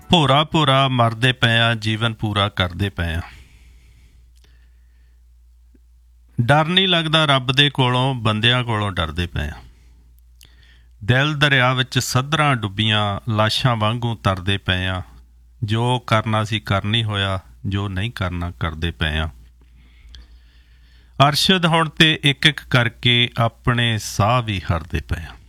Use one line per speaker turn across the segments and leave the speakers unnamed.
ਭੋਰਾ ਭੋਰਾ ਮਰਦੇ ਪਏ ਆ, ਜੀਵਨ ਪੂਰਾ ਕਰਦੇ ਪਏ ਆ। ਡਰ ਨਹੀਂ ਲੱਗਦਾ ਰੱਬ ਦੇ ਕੋਲੋਂ, ਬੰਦਿਆਂ ਕੋਲੋਂ ਡਰਦੇ ਪਏ ਆ। ਦਿਲ ਦਰਿਆ ਵਿੱਚ ਸੱਧਰਾਂ ਡੁੱਬੀਆਂ, ਲਾਸ਼ਾਂ ਵਾਂਗੂ ਤਰਦੇ ਪਏ ਆ। ਜੋ ਕਰਨਾ ਸੀ ਕਰ ਨਹੀਂ ਹੋਇਆ, ਜੋ ਨਹੀਂ ਕਰਨਾ ਕਰਦੇ ਪਏ ਆ। ਅਰਸ਼ਦ ਹੁਣ ਤੇ ਇੱਕ ਇੱਕ ਕਰਕੇ ਆਪਣੇ ਸਾਹ ਵੀ ਹਰਦੇ ਪਏ ਆ।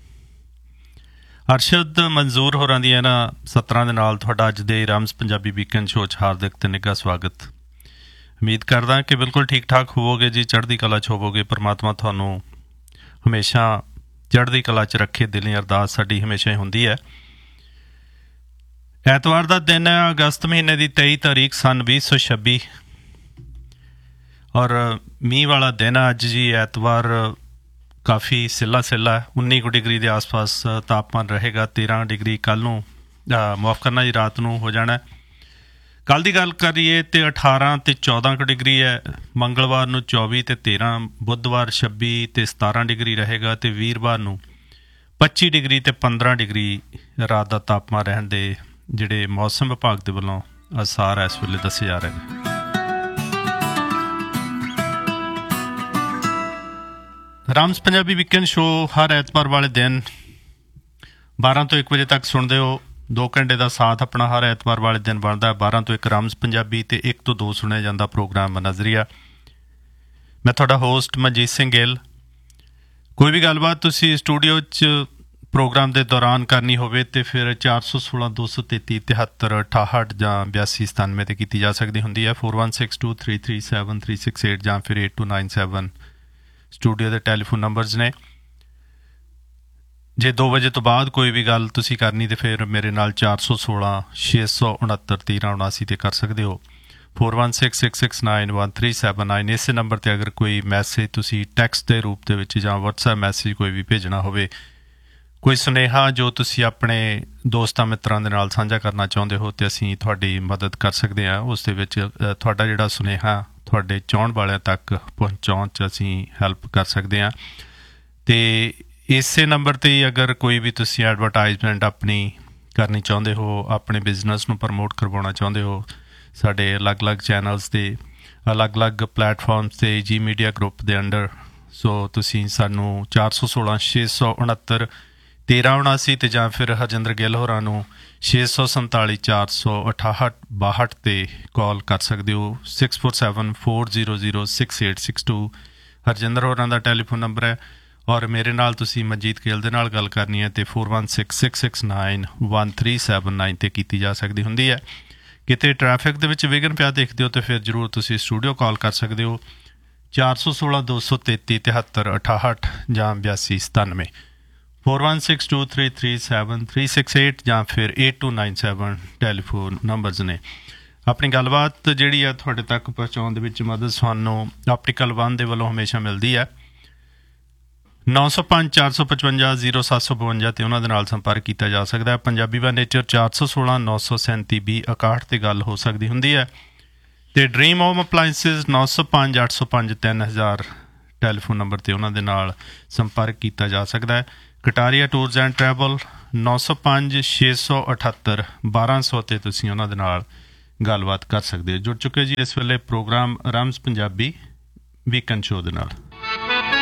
ਅਰਸ਼ਦ ਮਨਜ਼ੂਰ ਹੋਰਾਂ ਦੀਆਂ ਇਹਨਾਂ ਸਤਰਾਂ ਦੇ ਨਾਲ ਤੁਹਾਡਾ ਅੱਜ ਦੇ ਰਾਮਸ ਪੰਜਾਬੀ ਵੀਕਐਂਡ ਸ਼ੋਅ 'ਚ ਹਾਰਦਿਕ ਤੇ ਨਿੱਘਾ ਸਵਾਗਤ। ਉਮੀਦ ਕਰਦਾ ਕਿ ਬਿਲਕੁਲ ਠੀਕ ਠਾਕ ਹੋਵੋਗੇ ਜੀ, ਚੜ੍ਹਦੀ ਕਲਾ 'ਚ ਹੋਵੋਗੇ। ਪਰਮਾਤਮਾ ਤੁਹਾਨੂੰ ਹਮੇਸ਼ਾ ਚੜ੍ਹਦੀ ਕਲਾ 'ਚ ਰੱਖੇ, ਦਿਲੀ ਅਰਦਾਸ ਸਾਡੀ ਹਮੇਸ਼ਾ ਹੀ ਹੁੰਦੀ ਹੈ। ਐਤਵਾਰ ਦਾ ਦਿਨ ਹੈ, ਅਗਸਤ ਮਹੀਨੇ ਦੀ 23 ਤਾਰੀਖ ਸਨ 2026 ਔਰ ਮੀਂਹ ਵਾਲਾ ਦਿਨ ਹੈ ਅੱਜ ਜੀ। ਐਤਵਾਰ ਕਾਫੀ ਸਿੱਲਾ ਸਿੱਲਾ 19 ਡਿਗਰੀ ਦੇ ਆਸ-ਪਾਸ ਤਾਪਮਾਨ ਰਹੇਗਾ। 13 ਡਿਗਰੀ ਕੱਲ੍ਹ ਨੂੰ ਮੁਆਫ ਕਰਨਾ ਜੀ, ਰਾਤ ਨੂੰ ਹੋ ਜਾਣਾ। ਕੱਲ੍ਹ ਦੀ ਗੱਲ ਕਰੀਏ ਤੇ 18 ਤੇ 14 ਡਿਗਰੀ ਹੈ। ਮੰਗਲਵਾਰ ਨੂੰ 24 ਤੇ 13, ਬੁੱਧਵਾਰ 26 ਤੇ 17 ਡਿਗਰੀ ਰਹੇਗਾ ਤੇ ਵੀਰਵਾਰ ਨੂੰ 25 ਡਿਗਰੀ ਤੇ 15 ਡਿਗਰੀ ਰਾਤ ਦਾ ਤਾਪਮਾਨ ਰਹਿਣ ਦੇ ਜਿਹੜੇ ਮੌਸਮ ਵਿਭਾਗ ਦੇ ਵੱਲੋਂ ਅਸਾਰ ਇਸ ਵੇਲੇ ਦੱਸੇ ਜਾ ਰਹੇ ਨੇ। ਰਾਮਸ ਪੰਜਾਬੀ ਵੀਕਐਂਡ ਸ਼ੋਅ ਹਰ ਐਤਵਾਰ ਵਾਲੇ ਦਿਨ 12 ਤੋਂ 1 ਵਜੇ ਤੱਕ ਸੁਣਦੇ ਹੋ। 2 ਘੰਟੇ ਦਾ ਸਾਥ ਆਪਣਾ ਹਰ ਐਤਵਾਰ ਵਾਲੇ ਦਿਨ ਬਣਦਾ। 12 ਤੋਂ 1 ਰਾਮਸ ਪੰਜਾਬੀ ਤੇ 1 ਤੋਂ 2 ਸੁਣਿਆ ਜਾਂਦਾ ਪ੍ਰੋਗਰਾਮ ਨਜ਼ਰੀਆ। ਮੈਂ ਤੁਹਾਡਾ ਹੋਸਟ ਮਨਜੀਤ ਸਿੰਘ ਗਿੱਲ। ਕੋਈ ਵੀ ਗੱਲਬਾਤ ਤੁਸੀਂ ਸਟੂਡੀਓ 'ਚ ਪ੍ਰੋਗਰਾਮ ਦੇ ਦੌਰਾਨ ਕਰਨੀ ਹੋਵੇ ਤੇ ਫਿਰ 416 233 73 68 ਜਾਂ 82 97 'ਤੇ ਕੀਤੀ ਜਾ ਸਕਦੀ ਹੁੰਦੀ ਹੈ। 4162337368 ਜਾਂ ਫਿਰ 8297 ਸਟੂਡੀਓ ਦੇ ਟੈਲੀਫੋਨ ਨੰਬਰਸ ਨੇ। ਜੇ 2 ਵਜੇ ਤੋਂ ਬਾਅਦ ਕੋਈ ਵੀ ਗੱਲ ਤੁਸੀਂ ਕਰਨੀ ਤੇ ਫਿਰ ਮੇਰੇ ਨਾਲ 416 669 1379 'ਤੇ ਕਰ ਸਕਦੇ ਹੋ। 4166691379 ਇਸੇ ਨੰਬਰ 'ਤੇ ਅਗਰ ਕੋਈ ਮੈਸੇਜ ਤੁਸੀਂ ਟੈਕਸਟ ਦੇ ਰੂਪ ਦੇ ਵਿੱਚ ਜਾਂ ਵਟਸਐਪ ਮੈਸੇਜ ਕੋਈ ਵੀ ਭੇਜਣਾ ਹੋਵੇ, ਕੋਈ ਸੁਨੇਹਾ ਜੋ ਤੁਸੀਂ ਆਪਣੇ ਦੋਸਤਾਂ ਮਿੱਤਰਾਂ ਦੇ ਨਾਲ ਸਾਂਝਾ ਕਰਨਾ ਚਾਹੁੰਦੇ ਹੋ ਤੇ ਅਸੀਂ ਤੁਹਾਡੀ ਮਦਦ ਕਰ ਸਕਦੇ ਹਾਂ। ਉਸ ਦੇ ਵਿੱਚ ਤੁਹਾਡਾ ਜਿਹੜਾ ਸੁਨੇਹਾ ਤੁਹਾਡੇ ਚਾਹੁਣ ਵਾਲਿਆਂ ਤੱਕ ਪਹੁੰਚਾਉਣ 'ਚ ਅਸੀਂ ਹੈਲਪ ਕਰ ਸਕਦੇ ਹਾਂ। ਅਤੇ ਇਸੇ ਨੰਬਰ 'ਤੇ ਹੀ ਅਗਰ ਕੋਈ ਵੀ ਤੁਸੀਂ ਐਡਵਰਟਾਈਜ਼ਮੈਂਟ ਆਪਣੀ ਕਰਨੀ ਚਾਹੁੰਦੇ ਹੋ, ਆਪਣੇ ਬਿਜ਼ਨਸ ਨੂੰ ਪ੍ਰਮੋਟ ਕਰਵਾਉਣਾ ਚਾਹੁੰਦੇ ਹੋ, ਸਾਡੇ ਅਲੱਗ-ਅਲੱਗ ਚੈਨਲਸ 'ਤੇ ਅਲੱਗ-ਅਲੱਗ ਪਲੈਟਫਾਰਮਸ 'ਤੇ ਜੀ ਮੀਡੀਆ ਗਰੁੱਪ ਦੇ ਅੰਡਰ, ਸੋ ਤੁਸੀਂ ਸਾਨੂੰ 416 669 1379 ਤੇ ਜਾਂ ਫਿਰ ਹਰਜਿੰਦਰ ਗਿੱਲ ਹੋਰਾਂ ਨੂੰ 647 468 62 'ਤੇ ਕਾਲ ਕਰ ਸਕਦੇ ਹੋ। 6474006862 ਹਰਜਿੰਦਰ ਹੋਰਾਂ ਦਾ ਟੈਲੀਫੋਨ ਨੰਬਰ ਹੈ। ਔਰ ਮੇਰੇ ਨਾਲ ਤੁਸੀਂ ਮਨਜੀਤ ਗਿੱਲ ਦੇ ਨਾਲ ਗੱਲ ਕਰਨੀ ਹੈ ਤੇ 4166691379 'ਤੇ ਕੀਤੀ ਜਾ ਸਕਦੀ ਹੁੰਦੀ ਹੈ। ਕਿਤੇ ਟਰੈਫਿਕ ਦੇ ਵਿੱਚ ਵਿਘਨ ਪਿਆ ਦੇਖਦੇ ਹੋ ਤਾਂ ਫਿਰ ਜ਼ਰੂਰ ਤੁਸੀਂ ਸਟੂਡੀਓ ਕਾਲ ਕਰ ਸਕਦੇ ਹੋ। 416 233 73 68 ਜਾਂ 82 97 4162337368 ਜਾਂ ਫਿਰ 8297 ਟੈਲੀਫੋਨ ਨੰਬਰਸ ਨੇ। ਆਪਣੀ ਗੱਲਬਾਤ ਜਿਹੜੀ ਆ ਤੁਹਾਡੇ ਤੱਕ ਪਹੁੰਚਾਉਣ ਦੇ ਵਿੱਚ ਮਦਦ ਸਾਨੂੰ ਆਪਟੀਕਲ 1 ਦੇ ਵੱਲੋਂ ਹਮੇਸ਼ਾ ਮਿਲਦੀ ਹੈ। 905 455 0752 ਤੇ ਉਹਨਾਂ ਦੇ ਨਾਲ ਸੰਪਰਕ ਕੀਤਾ ਜਾ ਸਕਦਾ ਹੈ। ਪੰਜਾਬੀ ਬਾ ਨੇਚਰ 416 937 20 61 'ਤੇ ਗੱਲ ਹੋ ਸਕਦੀ ਹੁੰਦੀ ਹੈ। ਅਤੇ dream home appliances 905 805 3000 telephone number 'ਤੇ ਉਹਨਾਂ ਦੇ ਨਾਲ ਸੰਪਰਕ ਕੀਤਾ ਜਾ ਸਕਦਾ ਹੈ। ਕਟਾਰੀਆ ਟੂਰਸ ਐਂਡ ਟਰੈਵਲ 905 678 1200 'ਤੇ ਤੁਸੀਂ ਉਹਨਾਂ ਦੇ ਨਾਲ ਗੱਲਬਾਤ ਕਰ ਸਕਦੇ ਹੋ। ਜੁੜ ਚੁੱਕੇ ਜੀ ਇਸ ਵੇਲੇ ਪ੍ਰੋਗਰਾਮ ਰਾਮਸ ਪੰਜਾਬੀ ਵੀਕਐਂਡ ਸ਼ੋਅ ਦੇ ਨਾਲ।